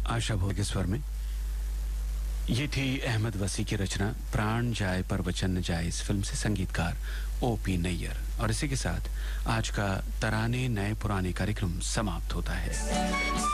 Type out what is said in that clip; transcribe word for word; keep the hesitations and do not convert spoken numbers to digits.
आशा भोग के स्वर में ये थी अहमद वसी की रचना प्राण जाए पर वचन न जाए, इस फिल्म से संगीतकार ओ पी नैयर। और इसी के साथ आज का तराने नए पुराने कार्यक्रम समाप्त होता है।